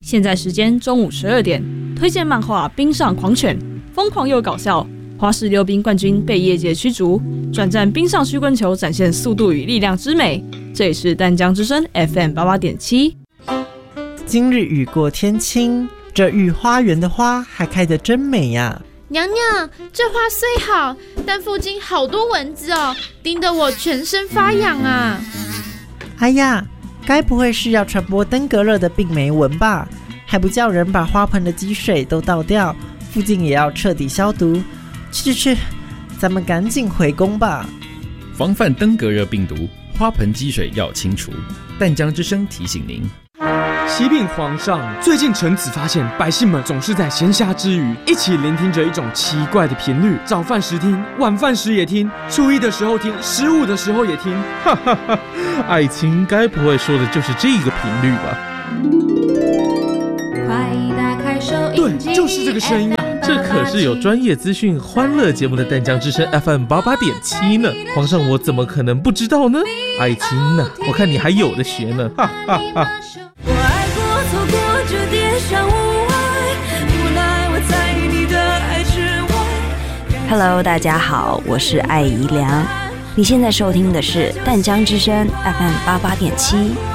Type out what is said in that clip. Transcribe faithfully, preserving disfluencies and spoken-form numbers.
现在时间中午十二点，推荐漫画《冰上狂犬》，疯狂又搞笑。花式溜冰冠军被业界驱逐，转战冰上曲棍球，展现速度与力量之美。这里是淡江之声 F M 八八点七。 今日雨过天晴，这御花园的花还开得真美呀！ 娘娘，这花虽好，但附近好多蚊子哦，叮得我全身发痒啊！ 哎呀，该不会是要传播登革热的病媒蚊吧？还不叫人把花盆的积水都倒掉，附近也要彻底消毒。去去去，咱们赶紧回宫吧！ 防范登革热病毒，花盆积水要清除。淡江之声提醒您。 启禀皇上，最近臣子发现百姓们总是在闲暇之余一起聆听着一种奇怪的频率，早饭时听，晚饭时也听，初一的时候听，十五的时候也听。 哈哈哈，爱卿该不会说的就是这个频率吧？ 快打开收音机， 对，就是这个声音啊！ 这可是有专业资讯、欢乐节目的淡江之声 F M 八八点七呢。皇上，我怎么可能不知道呢？爱卿呢？我看你还有的学呢！哈哈哈。 我爱过，错过，就跌上无爱，无奈我在你的爱之外。 Hello， 大家好，我是艾怡良。你现在收听的是淡江之声 F M 八八点七。